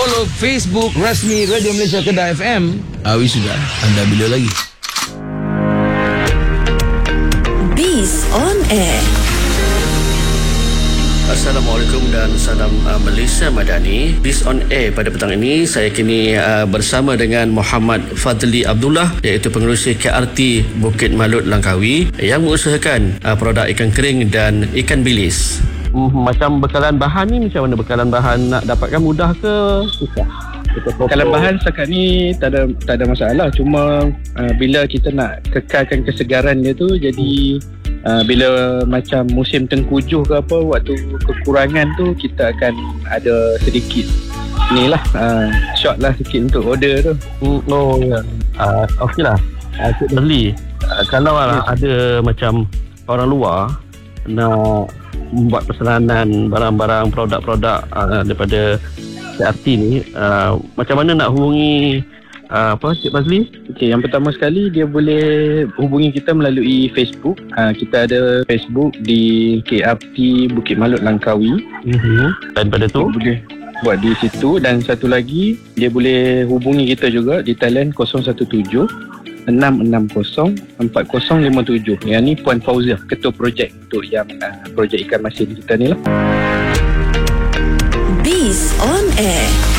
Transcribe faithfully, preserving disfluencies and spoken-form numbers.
follow Facebook rasmi Radio Malaysia Kedah F M. Awi sudah. Anda bila lagi? Biz on Air. Assalamualaikum dan salam uh, Malaysia Madani. Biz on Air pada petang ini saya kini uh, bersama dengan Muhammad Fadli Abdullah, iaitu pengerusi K R T Bukit Malut Langkawi yang mengusahakan uh, produk ikan kering dan ikan bilis. Hmm, macam bekalan bahan ni, macam mana bekalan bahan nak dapatkan mudah ke susah? Bekalan bahan setakat ni tak ada tak ada masalah, cuma uh, bila kita nak kekalkan kesegaran dia tu, jadi uh, bila macam musim tengkujuh ke apa, waktu kekurangan tu kita akan ada sedikit ni lah, uh, short lah sikit untuk order tu. Hmm, oh ya. Uh, Okey lah. Uh, Cik Berli, uh, kalau yes. ada macam orang luar nak buat pesanan barang-barang, produk-produk uh, daripada K R T ni, uh, macam mana nak hubungi uh, apa Cik Fazli? Okey, yang pertama sekali dia boleh hubungi kita melalui Facebook. Uh, kita ada Facebook di K R T Bukit Malut Langkawi. Uh-huh. Dan pada tu dia boleh buat di situ, dan satu lagi dia boleh hubungi kita juga di talian kosong satu tujuh enam enam kosong empat kosong lima tujuh. Yang ni Puan Fauzia, ketua projek untuk yang uh, projek ikan masin kita ni lah. Biz on Air.